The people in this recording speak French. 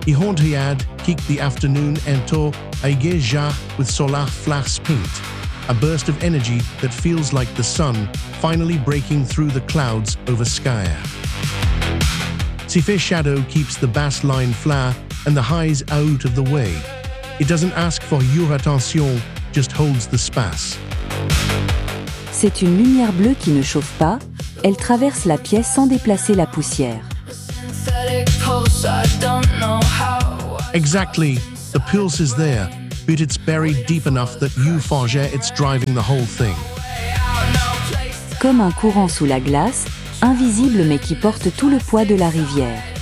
Ihontiad kik the afternoon ento aigeja with solar flas paint, a burst of energy that feels like the sun finally breaking through the clouds over Skya. Sife shadow keeps the bass line flat and the highs out of the way. It doesn't ask for your attention, just holds the space. C'est une lumière bleue qui ne chauffe pas, elle traverse la pièce sans déplacer la poussière. Exactly, the pulse is there, but it's buried deep enough that you forget it's driving the whole thing. Comme un courant sous la glace, invisible mais qui porte tout le poids de la rivière.